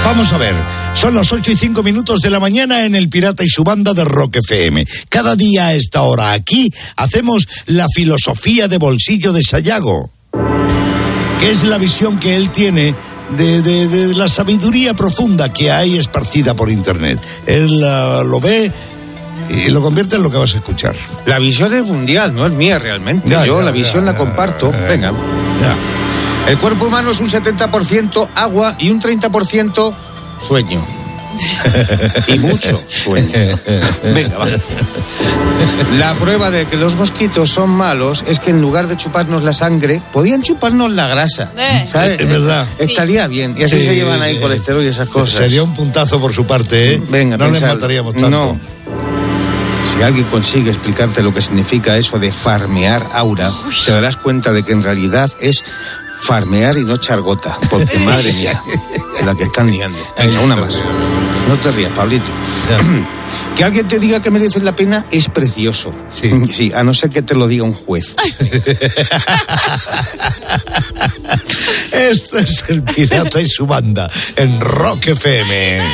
Vamos a ver, son las 8:05 de la mañana en El Pirata y su banda de Rock FM. Cada día a esta hora aquí hacemos la filosofía de bolsillo de Sayago, que es la visión que él tiene de la sabiduría profunda que hay esparcida por internet. Él lo ve y lo convierte en lo que vas a escuchar. La visión es mundial, no es mía realmente. Yo la visión la comparto. Venga. Ya. El cuerpo humano es un 70% agua y un 30% sueño. Y mucho sueño. Venga, va. La prueba de que los mosquitos son malos es que en lugar de chuparnos la sangre, podían chuparnos la grasa. ¿Sabes? Es verdad. Estaría bien. Y así se llevan ahí colesterol y esas cosas. Sería un puntazo por su parte, ¿eh? Venga, no les mataríamos tanto. No. Si alguien consigue explicarte lo que significa eso de farmear aura, te darás cuenta de que en realidad es farmear y no echar gota, porque madre mía, la que están liando. Venga, una más. No te rías, Pablito. Que alguien te diga que mereces la pena es precioso. Sí, a no ser que te lo diga un juez. Esto es El Pirata y su banda en Rock FM.